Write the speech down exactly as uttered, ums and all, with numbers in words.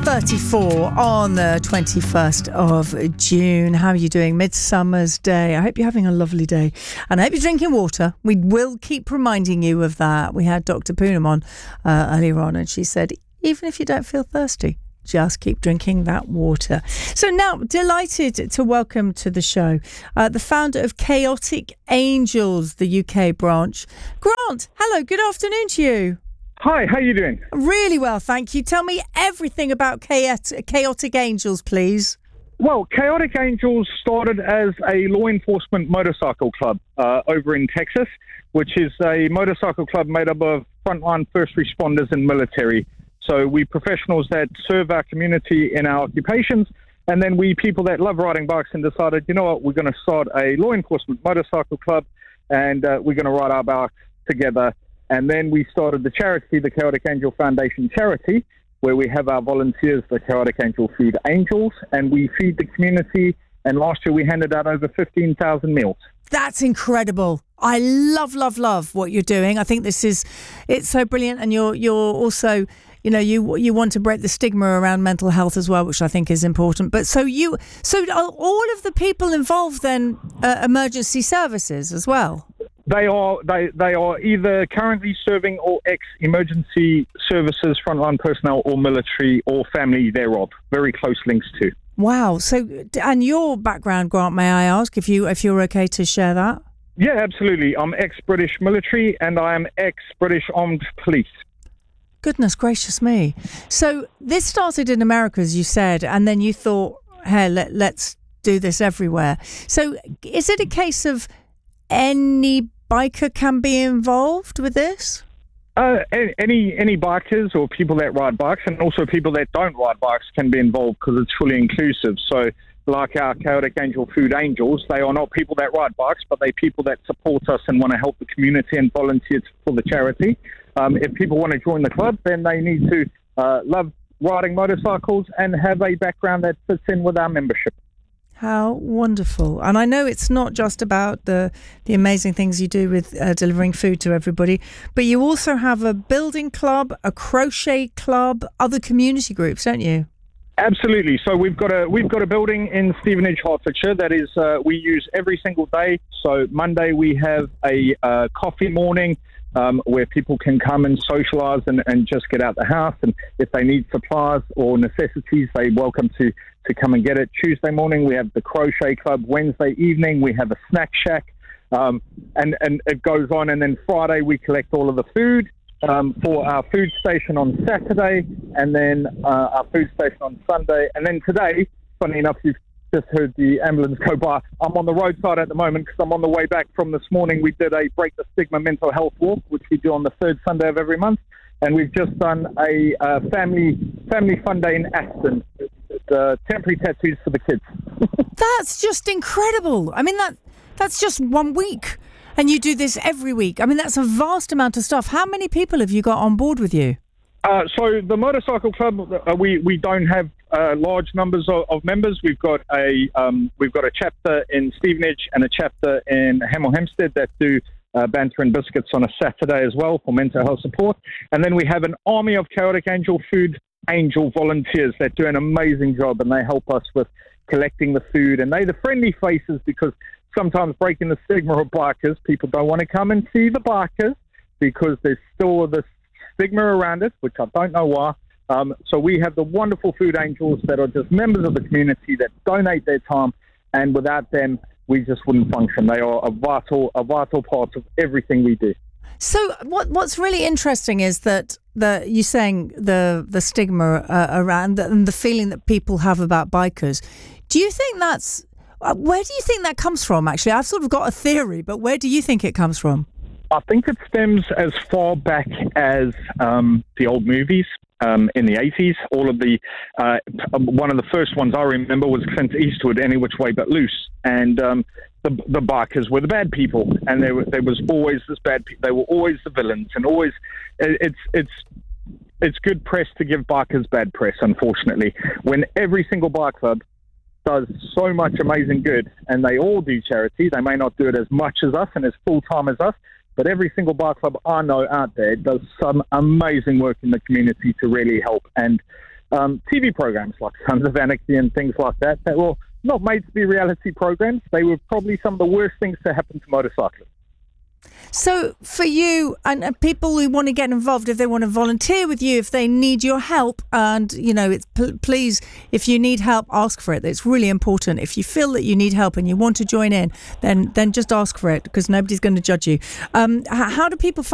thirty-four on the twenty-first of June. How are you doing? Midsummer's Day. I hope you're having a lovely day. And I hope you're drinking water. We will keep reminding you of that. We had Doctor Poonam on uh, earlier on, and she said, even if you don't feel thirsty, just keep drinking that water. So now, delighted to welcome to the show uh, the founder of Chaotic Angels, the U K branch. Grant, hello, good afternoon to you. Hi, how are you doing? Really well, thank you. Tell me everything about Chaotic Angels, please. Well, Chaotic Angels started as a law enforcement motorcycle club uh, over in Texas, which is a motorcycle club made up of frontline first responders and military. So we professionals that serve our community in our occupations, and then we people that love riding bikes and decided, you know what, we're going to start a law enforcement motorcycle club, and uh, we're going to ride our bikes together. And then we started the charity, the Chaotic Angel Foundation charity, where we have our volunteers, the Chaotic Angel Food Angels, and we feed the community. And last year we handed out over fifteen thousand meals. That's incredible. I love, love, love what you're doing. I think this is, it's so brilliant. And you're you're also, you know, you you want to break the stigma around mental health as well, which I think is important. But so you, so all of the people involved then, uh, emergency services as well? They are they, they are either currently serving or ex-emergency services, frontline personnel, or military, or family thereof. Very close links to. Wow. So, and your background, Grant, may I ask if you if you're okay to share that? Yeah, absolutely. I'm ex-British military and I am ex-British armed police. Goodness gracious me. So this started in America, as you said, and then you thought, hey, let, let's do this everywhere. So is it a case of any biker can be involved with this? Uh, any any bikers or people that ride bikes, and also people that don't ride bikes, can be involved because it's fully inclusive. So like our Chaotic Angel Food Angels, they are not people that ride bikes, but they're people that support us and want to help the community and volunteer for the charity. Um, if people want to join the club, then they need to uh, love riding motorcycles and have a background that fits in with our membership. How wonderful. And I know it's not just about the, the amazing things you do with uh, delivering food to everybody, but you also have a building club, a crochet club, other community groups, don't you? Absolutely. So we've got a we've got a building in Stevenage, Hertfordshire that is uh, we use every single day. So Monday we have a uh, coffee morning um, where people can come and socialise and, and just get out the house. And if they need supplies or necessities, they're welcome to, to come and get it. Tuesday morning we have the crochet club. Wednesday evening we have a snack shack, um, and and it goes on. And then Friday we collect all of the food Um, for our food station on Saturday, and then uh, our food station on Sunday. And then today, funny enough, you've just heard the ambulance go by. I'm on the roadside at the moment because I'm on the way back from this morning. We did a Break the Stigma mental health walk, which we do on the third Sunday of every month. And we've just done a uh, family family fun day in Aston. Uh, temporary tattoos for the kids. That's just incredible. I mean, that that's just one week. And you do this every week. I mean, that's a vast amount of stuff. How many people have you got on board with you? Uh, so the motorcycle club, uh, we we don't have uh, large numbers of, of members. We've got a um, we've got a chapter in Stevenage and a chapter in Hemel Hempstead that do uh, banter and biscuits on a Saturday as well for mental health support. And then we have an army of Chaotic Angel Food Angel volunteers that do an amazing job, and they help us with collecting the food. And they're the friendly faces because sometimes breaking the stigma of bikers, people don't want to come and see the bikers because there's still this stigma around it, which I don't know why. Um, so we have the wonderful food angels that are just members of the community that donate their time, and without them, we just wouldn't function. They are a vital, a vital part of everything we do. So what what's really interesting is that the you're saying the the stigma uh, around the, and the feeling that people have about bikers. Do you think that's Uh, where do you think that comes from, actually? I've sort of got a theory, but where do you think it comes from? I think it stems as far back as um, the old movies um, in the eighties. All of the uh, one of the first ones I remember was Clint Eastwood, Any Which Way But Loose, and um, the the bikers were the bad people, and there there was always this bad. Pe- they were always the villains, and always it, it's it's. It's good press to give bikers bad press, unfortunately. When every single bike club does so much amazing good, and they all do charity. They may not do it as much as us and as full-time as us, but every single bike club I know out there does some amazing work in the community to really help. And um, T V programs like Sons of Anarchy and things like that that were not made to be reality programs. They were probably some of the worst things to happen to motorcyclists. So for you and, and people who want to get involved, if they want to volunteer with you, if they need your help, and you know, it's p- please, if you need help, ask for it. It's really important. If you feel that you need help and you want to join in, then then just ask for it, because nobody's going to judge you. Um, h- how do people